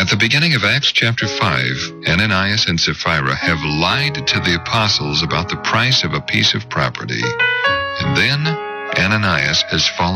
At the beginning of Acts chapter 5, Ananias and Sapphira have lied to the apostles about the price of a piece of property. And then Ananias has fallen